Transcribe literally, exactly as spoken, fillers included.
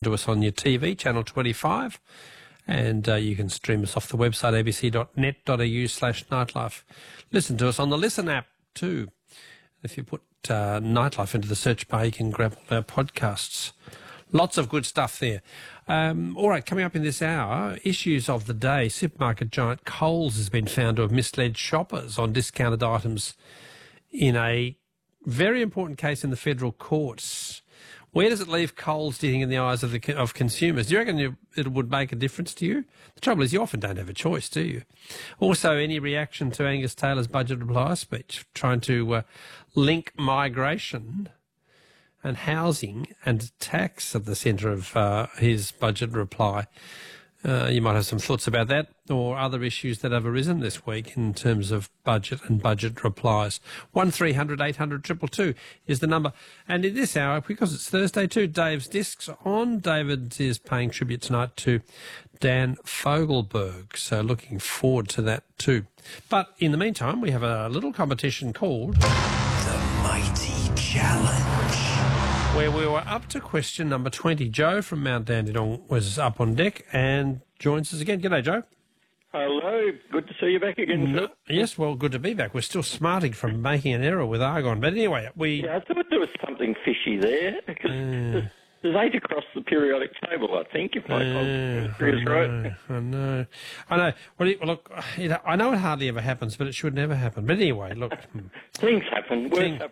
to us on your T V, Channel twenty-five, and uh, you can stream us off the website a b c dot net dot a u slash nightlife. Listen to us on the Listen app too. If you put uh, Nightlife into the search bar, you can grab all our podcasts. Lots of good stuff there. Um, all right, coming up in this hour, issues of the day. Supermarket giant Coles has been found to have misled shoppers on discounted items in a very important case in the federal courts. Where does it leave Coles, do you think, in the eyes of the of consumers? Do you reckon you, it would make a difference to you? The trouble is you often don't have a choice, do you? Also, any reaction to Angus Taylor's budget reply speech, trying to uh, link migration and housing and tax at the centre of uh, his budget reply? Uh, you might have some thoughts about that or other issues that have arisen this week in terms of budget and budget replies. one three hundred eight hundred two two two is the number. And in this hour, because it's Thursday too, Dave's Discs on. David is paying tribute tonight to Dan Fogelberg, so looking forward to that too. But in the meantime, we have a little competition called The Mighty Challenge, where we were up to question number twenty. Joe from Mount Dandenong was up on deck and joins us again. G'day, Joe. Hello, good to see you back again, No, sir. yes, well, good to be back. We're still smarting from making an error with Argon. But anyway, we... Yeah, I thought there was something fishy there, because there's, there's eight across the periodic table, I think, if my Uh, uh, is I right. know, I know. I know. Well, it- look, you know, I know it hardly ever happens, but it should never happen. But anyway, look, Things happen, worse thing- happen.